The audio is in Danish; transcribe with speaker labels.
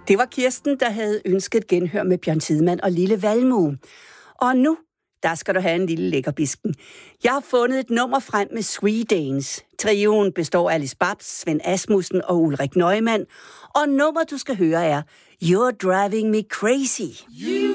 Speaker 1: Det var Kirsten, der havde ønsket genhør med Bjørn Tidemand og Lille Valmue. Og nu, der skal du have en lille lækkerbisken. Jeg har fundet et nummer frem med Sweedanes. Trioen består af Alice Babs, Svend Asmussen og Ulrik Neumann. Og nummer, du skal høre, er You're Driving Me Crazy. You